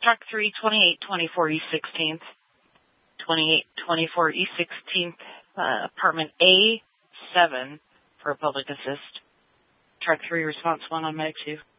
Truck 3, 2824 East 16th. 2824 East 16th, apartment A7 for a public assist. Truck 3, response 1 on Meg 2.